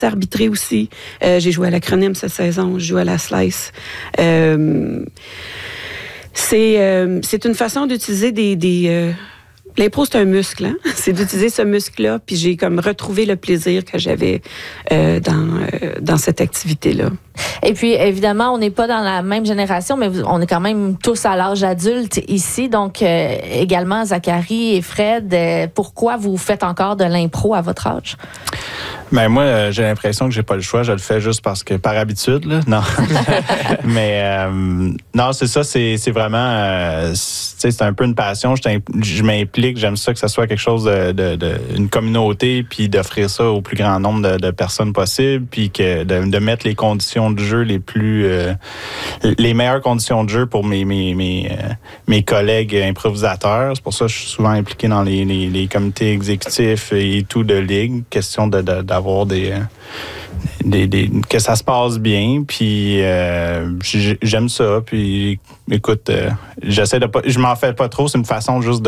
arbitré aussi. J'ai joué à l'acronyme cette saison, je joue à la Slice. C'est une façon d'utiliser l'impro, c'est un muscle, hein? C'est d'utiliser ce muscle-là, puis j'ai comme retrouvé le plaisir que j'avais dans cette activité-là. Et puis, évidemment, on n'est pas dans la même génération, mais on est quand même tous à l'âge adulte ici. Donc, également, Zachary et Fred, pourquoi vous faites encore de l'impro à votre âge? Ben moi, j'ai l'impression que j'ai pas le choix. Je le fais juste parce que par habitude, là. Non. Mais non, c'est ça. C'est vraiment, c'est un peu une passion. Je m'implique. J'aime ça que ça soit quelque chose une communauté, puis d'offrir ça au plus grand nombre de personnes possible, puis que de mettre les conditions de jeu les meilleures conditions de jeu pour mes collègues improvisateurs. C'est pour ça que je suis souvent impliqué dans les comités exécutifs et tout de ligue. Question d'avoir que ça se passe bien, puis j'aime ça, puis écoute, j'essaie de pas, je m'en fais pas trop, c'est une façon juste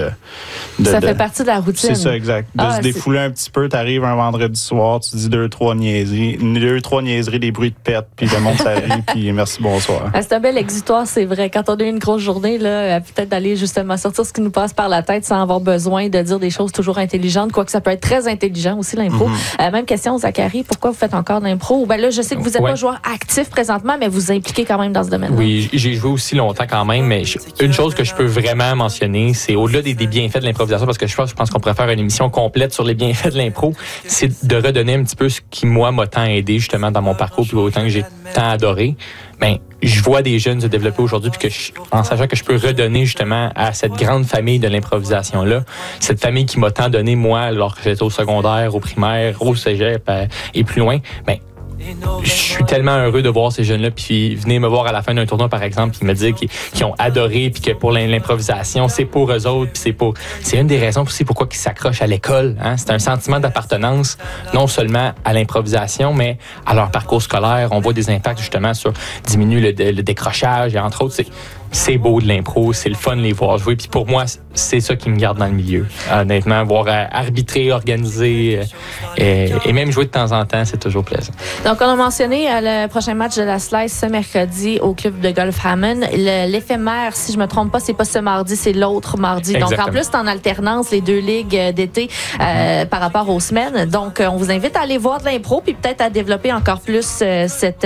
ça fait partie de la routine. C'est ça, exact. De se défouler un petit peu, t'arrives un vendredi soir, tu dis 2-3 niaiseries, des bruits de pète, puis le monde s'arrive, puis merci, bonsoir. C'est un bel exutoire, c'est vrai. Quand on a eu une grosse journée, là, peut-être d'aller justement sortir ce qui nous passe par la tête sans avoir besoin de dire des choses toujours intelligentes, quoique ça peut être très intelligent aussi, l'impro. Même question, Zachary, pourquoi vous faites encore de l'impro? Ben là, je sais que vous n'êtes pas joueur actif présentement, mais vous impliquez quand même dans ce domaine-là. Oui, j'ai joué aussi longtemps quand même, mais une chose que je peux vraiment mentionner, c'est au-delà des bienfaits de l'improvisation, parce que je pense qu'on pourrait faire une émission complète sur les bienfaits de l'impro, c'est de redonner un petit peu ce qui, moi, m'a tant aidé justement dans mon parcours, puis autant que j'ai tant adoré. Ben, je vois des jeunes se développer aujourd'hui, puis en sachant que je peux redonner justement à cette grande famille de l'improvisation-là, cette famille qui m'a tant donné, moi, lorsque j'étais au secondaire, au primaire, au cégep et plus loin, ben, je suis tellement heureux de voir ces jeunes-là, puis venir me voir à la fin d'un tournoi, par exemple, puis me dire qu'ils ont adoré, puis que pour l'improvisation, c'est pour eux autres, puis c'est une des raisons aussi pourquoi ils s'accrochent à l'école. Hein? C'est un sentiment d'appartenance, non seulement à l'improvisation, mais à leur parcours scolaire. On voit des impacts justement sur diminuer le décrochage, et entre autres, c'est beau de l'impro, c'est le fun de les voir jouer. Puis pour moi, c'est ça qui me garde dans le milieu. Honnêtement, voir arbitrer, organiser et même jouer de temps en temps, c'est toujours plaisant. Donc, on a mentionné le prochain match de la Slice ce mercredi au club de golf Hammond. L'éphémère, si je me trompe pas, c'est pas ce mardi, c'est l'autre mardi. Exactement. Donc, en plus, c'est en alternance les deux ligues d'été par rapport aux semaines. Donc, on vous invite à aller voir de l'impro puis peut-être à développer encore plus cette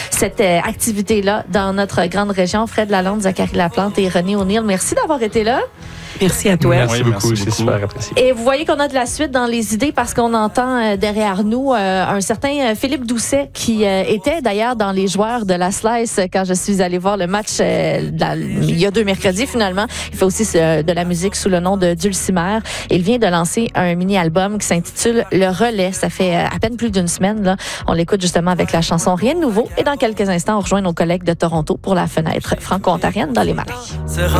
activité-là dans notre grande région. Fred Lalonde, Zachary Laplante et René O'Neill, merci d'avoir été là. Merci à toi. Merci beaucoup, c'est super apprécié. Et vous voyez qu'on a de la suite dans les idées parce qu'on entend derrière nous un certain Philippe Doucet qui était d'ailleurs dans les joueurs de la Slice quand je suis allée voir le match il y a 2 mercredis finalement. Il fait aussi de la musique sous le nom de Dulcimer. Il vient de lancer un mini-album qui s'intitule Le Relais. Ça fait à peine plus d'1 semaine. Là. On l'écoute justement avec la chanson Rien de nouveau. Et dans quelques instants, on rejoint nos collègues de Toronto pour la fenêtre franco-ontarienne dans les Marais.